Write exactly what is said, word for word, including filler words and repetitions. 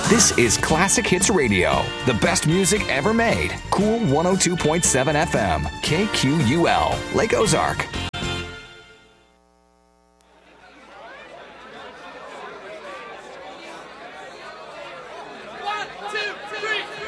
This is Classic Hits Radio, the best music ever made. Cool one oh two point seven F M, K Q U L, Lake Ozark. One, two, three.